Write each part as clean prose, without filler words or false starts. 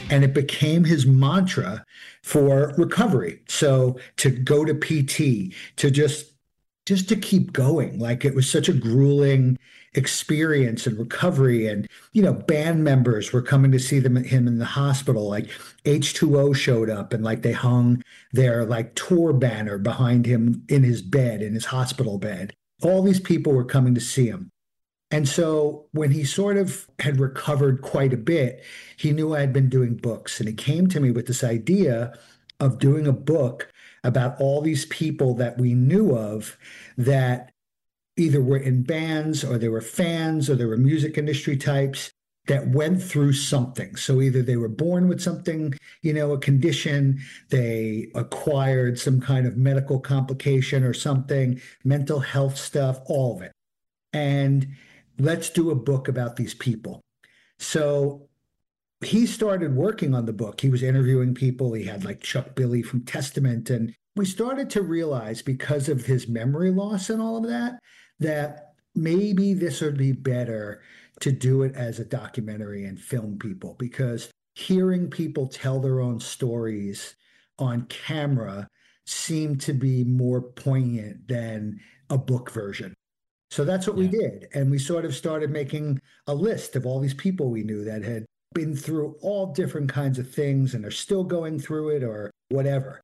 And it became his mantra for recovery. So to go to PT, to just to keep going. Like it was such a grueling experience and recovery. And, band members were coming to see him in the hospital. Like H2O showed up and like they hung their like tour banner behind him in his bed, in his hospital bed. All these people were coming to see him. And so when he sort of had recovered quite a bit, he knew I had been doing books. And he came to me with this idea of doing a book about all these people that we knew of that either were in bands or they were fans or they were music industry types that went through something. So either they were born with something, a condition, they acquired some kind of medical complication or something, mental health stuff, all of it. And let's do a book about these people. So he started working on the book. He was interviewing people. He had like Chuck Billy from Testament. And we started to realize because of his memory loss and all of that, that maybe this would be better to do it as a documentary and film people, because hearing people tell their own stories on camera seemed to be more poignant than a book version. So that's what we Yeah. did. And we sort of started making a list of all these people we knew that had been through all different kinds of things and are still going through it or whatever.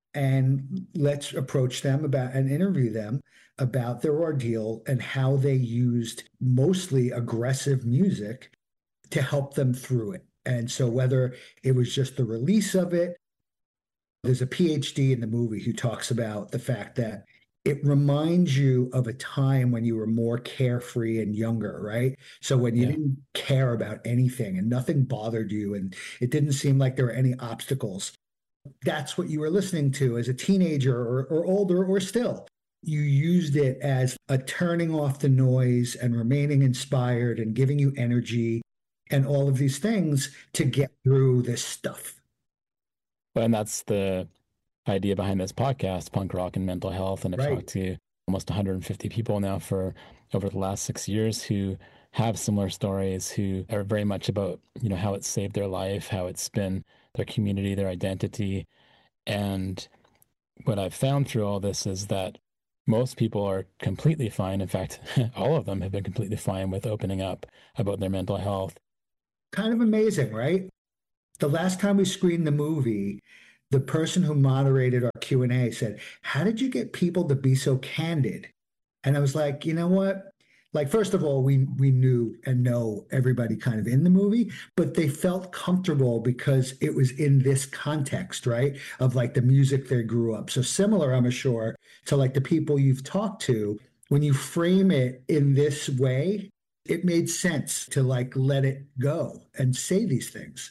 And let's approach them about and interview them about their ordeal and how they used mostly aggressive music to help them through it. And so whether it was just the release of it, there's a PhD in the movie who talks about the fact that it reminds you of a time when you were more carefree and younger, right? So when you Yeah. didn't care about anything and nothing bothered you and it didn't seem like there were any obstacles, that's what you were listening to as a teenager or older or still. You used it as a turning off the noise and remaining inspired and giving you energy and all of these things to get through this stuff. Well, and that's the idea behind this podcast, Punk Rock and Mental Health. And I've Right. talked to almost 150 people now for over the last 6 years who have similar stories, who are very much about, how it saved their life, how it's been their community, their identity. And what I've found through all this is that most people are completely fine. In fact, all of them have been completely fine with opening up about their mental health. Kind of amazing, right? The last time we screened the movie, the person who moderated our Q&A said, "How did you get people to be so candid?" And I was like, you know what? Like, first of all, we knew and know everybody kind of in the movie, but they felt comfortable because it was in this context, right? Of like the music they grew up. So similar, I'm sure, to like the people you've talked to, when you frame it in this way, it made sense to like let it go and say these things.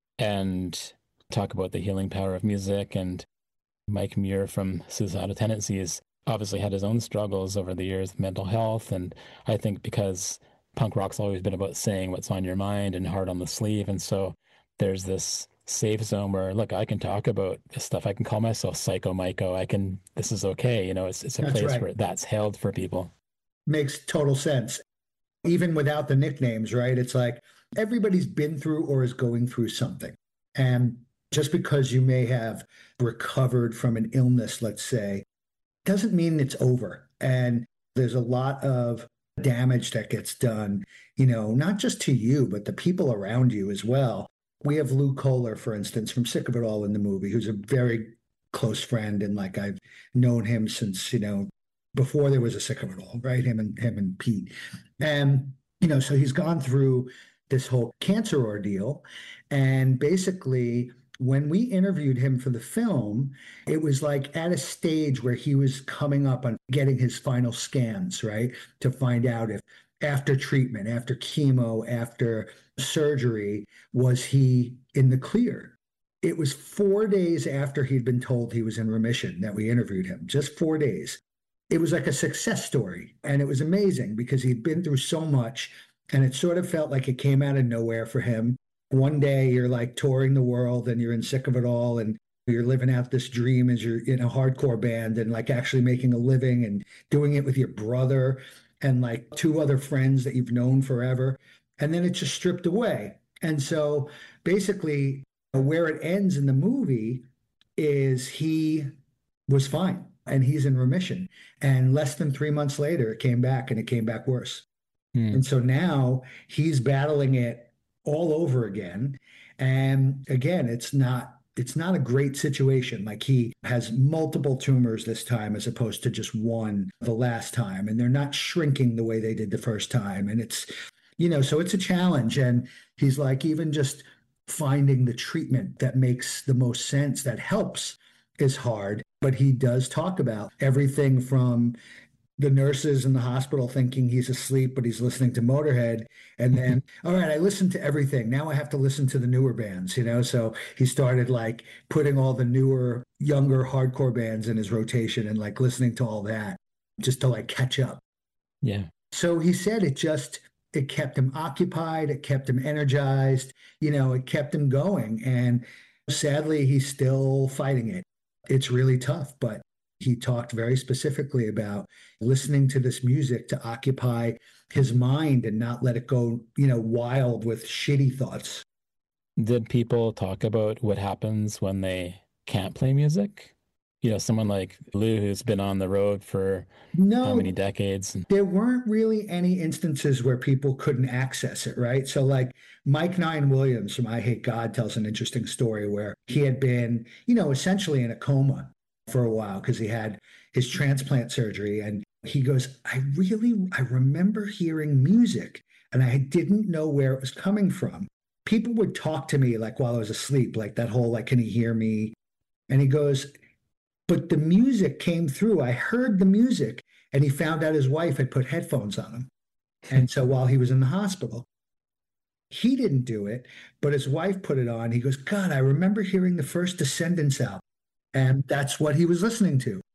And talk about the healing power of music. And Mike Muir from Suicidal Tendencies obviously had his own struggles over the years with mental health. And I think because punk rock's always been about saying what's on your mind and hard on the sleeve. And so there's this safe zone where, look, I can talk about this stuff. I can call myself Psycho Myco. This is okay. It's a That's place right. where that's held for people. Makes total sense. Even without the nicknames, right? It's like everybody's been through or is going through something. And just because you may have recovered from an illness, let's say, doesn't mean it's over. And there's a lot of damage that gets done, not just to you, but the people around you as well. We have Lou Kohler, for instance, from Sick of It All in the movie, who's a very close friend. And like I've known him since, before there was a Sick of It All, right? Him and Pete. And, so he's gone through this whole cancer ordeal. And basically, when we interviewed him for the film, it was like at a stage where he was coming up on getting his final scans, right? To find out if after treatment, after chemo, after surgery, was he in the clear? It was 4 days after he'd been told he was in remission that we interviewed him, just 4 days. It was like a success story. And it was amazing because he'd been through so much and it sort of felt like it came out of nowhere for him. One day you're like touring the world and you're in Sick of It All and you're living out this dream as you're in a hardcore band and like actually making a living and doing it with your brother and like two other friends that you've known forever. And then it's just stripped away. And so basically Where it ends in the movie is he was fine and he's in remission. And less than 3 months later, it came back and it came back worse. Hmm. And so now he's battling it all over again. And again, it's not a great situation. Like he has multiple tumors this time as opposed to just one the last time. And they're not shrinking the way they did the first time. And so it's a challenge. And he's like, even just finding the treatment that makes the most sense, that helps, is hard. But he does talk about everything from the nurses in the hospital thinking he's asleep, but he's listening to Motorhead. And then, all right, I listened to everything. Now I have to listen to the newer bands. So he started like putting all the newer, younger hardcore bands in his rotation and like listening to all that just to like catch up. Yeah. So he said it kept him occupied, it kept him energized, it kept him going. And sadly, he's still fighting it. It's really tough, but he talked very specifically about listening to this music to occupy his mind and not let it go, wild with shitty thoughts. Did people talk about what happens when they can't play music? Someone like Lou, who's been on the road for how many No, decades? there weren't really any instances where people couldn't access it, right? So, like Mike Nine Williams from I Hate God tells an interesting story where he had been, essentially in a coma for a while because he had his transplant surgery. And he goes, I remember hearing music and I didn't know where it was coming from. People would talk to me like while I was asleep, like that whole, like, can he hear me? And he goes, but the music came through. I heard the music. And he found out his wife had put headphones on him. And so while he was in the hospital, he didn't do it, but his wife put it on. He goes, God, I remember hearing the first Descendants album. And that's what he was listening to.